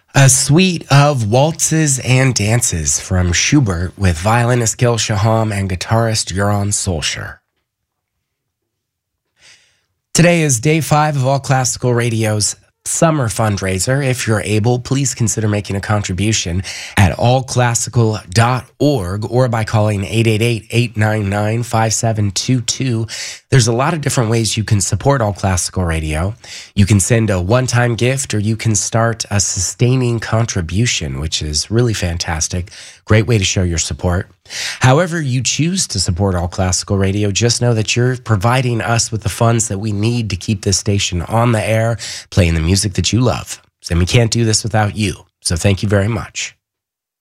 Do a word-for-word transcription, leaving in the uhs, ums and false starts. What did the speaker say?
A suite of waltzes and dances from Schubert with violinist Gil Shaham and guitarist Göran Solskjaer. Today is day five of All Classical Radio's summer fundraiser. If you're able, please consider making a contribution at all classical dot org or by calling eight eight eight, eight nine nine, five seven two two. There's a lot of different ways you can support All Classical Radio. You can send a one-time gift, or you can start a sustaining contribution, which is really fantastic. Great way to show your support. However you choose to support All Classical Radio, just know that you're providing us with the funds that we need to keep this station on the air, playing the music that you love. And we can't do this without you. So thank you very much.